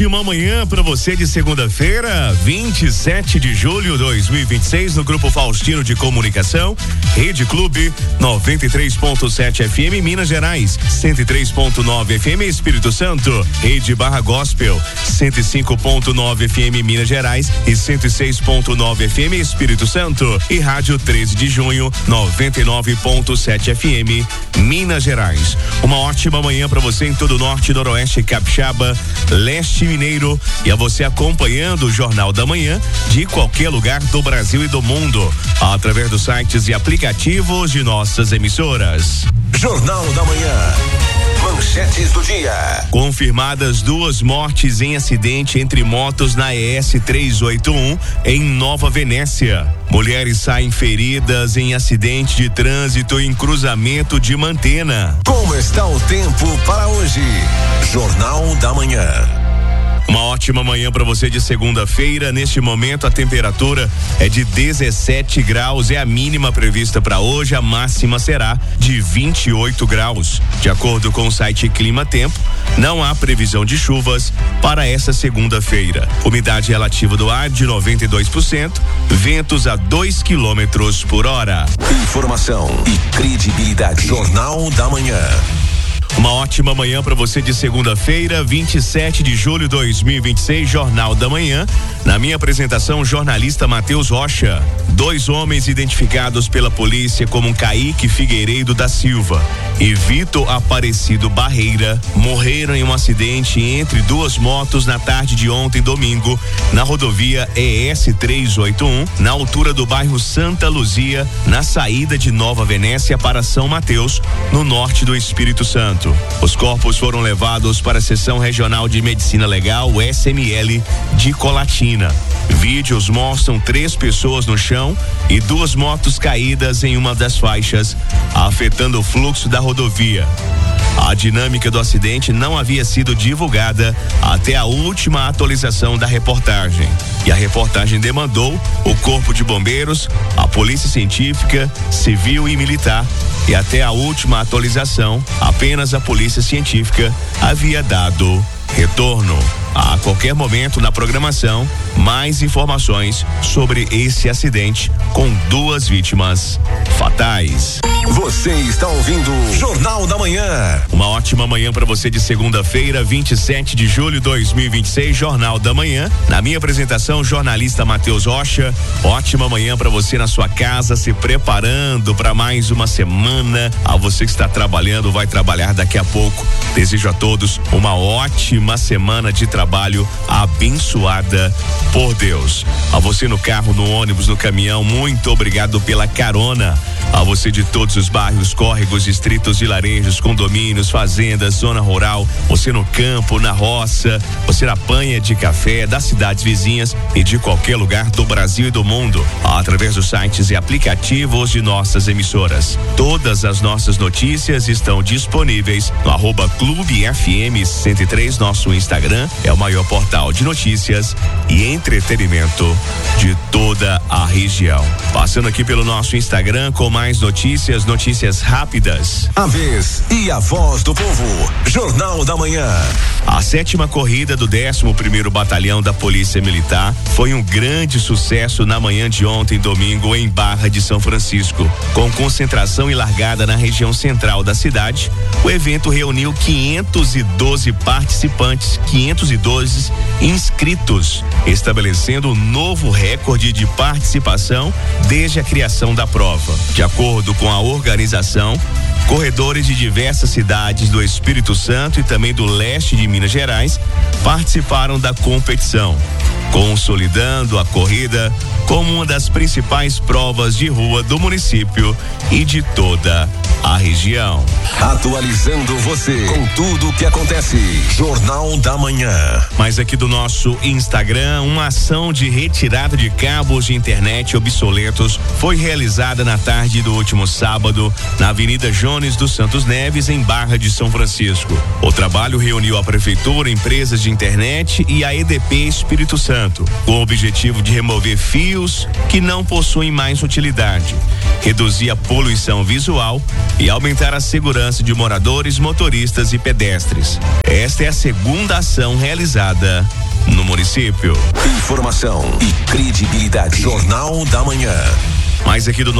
ótima manhã para você de segunda-feira, 27 de julho de 2026, no Grupo Faustino de Comunicação, Rede Clube 93.7 FM Minas Gerais, 103.9 FM Espírito Santo, Rede Barra Gospel 105.9 FM Minas Gerais e 106.9 FM Espírito Santo e Rádio 13 de Junho 99.7 FM Minas Gerais. Uma ótima manhã para você em todo o norte, noroeste, capixaba, leste mineiro e a você acompanhando o Jornal da Manhã de qualquer lugar do Brasil e do mundo, através dos sites e aplicativos de nossas emissoras. Jornal da Manhã. Manchetes do dia. Confirmadas 2 mortes em acidente entre motos na ES 381 em Nova Venécia. Mulheres saem feridas em acidente de trânsito em cruzamento de Mantena. Como está o tempo para hoje? Jornal da Manhã. Uma ótima manhã para você de segunda-feira. Neste momento a temperatura é de 17 graus, é a mínima prevista para hoje, a máxima será de 28 graus. De acordo com o site Clima Tempo, não há previsão de chuvas para essa segunda-feira. Umidade relativa do ar de 92%, ventos a 2 quilômetros por hora. Informação e credibilidade. Jornal da Manhã. Uma ótima manhã para você de segunda-feira, 27 de julho de 2026, Jornal da Manhã. Na minha apresentação, jornalista Matheus Rocha. 2 homens identificados pela polícia como Kaique Figueiredo da Silva e Vitor Aparecido Barreira morreram em um acidente entre 2 motos na tarde de ontem, domingo, na rodovia ES 381, na altura do bairro Santa Luzia, na saída de Nova Venécia para São Mateus, no norte do Espírito Santo. Os corpos foram levados para a Seção Regional de Medicina Legal, SML, de Colatina. Vídeos mostram 3 pessoas no chão e 2 motos caídas em uma das faixas, afetando o fluxo da rodovia. A dinâmica do acidente não havia sido divulgada até a última atualização da reportagem. E a reportagem demandou o Corpo de Bombeiros, a Polícia Científica, Civil e Militar. E até a última atualização, apenas a Polícia Científica havia dado retorno. A qualquer momento na programação, mais informações sobre esse acidente com 2 vítimas fatais. Você está ouvindo Jornal da Manhã. Uma ótima manhã para você de segunda-feira, 27 de julho de 2026, Jornal da Manhã. Na minha apresentação, jornalista Matheus Rocha. Ótima manhã para você na sua casa, se preparando para mais uma semana. A você que está trabalhando, vai trabalhar daqui a pouco. Desejo a todos uma ótima semana de trabalho abençoada por Deus. A você no carro, no ônibus, no caminhão, muito obrigado pela carona. A você de todos os bairros, córregos, distritos, vilarejos, condomínios, fazendas, zona rural, você no campo, na roça, você na panha de café, das cidades vizinhas e de qualquer lugar do Brasil e do mundo, através dos sites e aplicativos de nossas emissoras. Todas as nossas notícias estão disponíveis no @Clube FM 103, nosso Instagram, é o maior portal de notícias e entretenimento de toda a região. Passando aqui pelo nosso Instagram com mais notícias rápidas. A vez e a voz do povo. Jornal da Manhã. A 7ª corrida do 11º Batalhão da Polícia Militar foi um grande sucesso na manhã de ontem, domingo, em Barra de São Francisco. Com concentração e largada na região central da cidade, o evento reuniu 512 participantes, 512 inscritos, estabelecendo um novo recorde de participação desde a criação da prova. De acordo com a organização, corredores de diversas cidades do Espírito Santo e também do leste de Minas Gerais participaram da competição, consolidando a corrida como uma das principais provas de rua do município e de toda a região. Atualizando você com tudo o que acontece. Jornal da Manhã. Mas aqui do nosso Instagram, uma ação de retirada de cabos de internet obsoletos foi realizada na tarde do último sábado na Avenida Jones dos Santos Neves, em Barra de São Francisco. O trabalho reuniu a prefeitura, empresas de internet e a EDP Espírito Santo. canto, com o objetivo de remover fios que não possuem mais utilidade, reduzir a poluição visual e aumentar a segurança de moradores, motoristas e pedestres. Esta é a segunda ação realizada no município. Informação e credibilidade. Jornal da Manhã. Mais aqui do